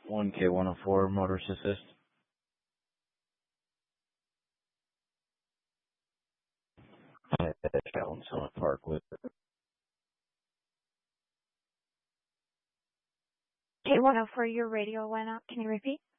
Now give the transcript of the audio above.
1K104 Motorist Assist. Calhoun Summit Park with K104, your radio went out. Can you repeat?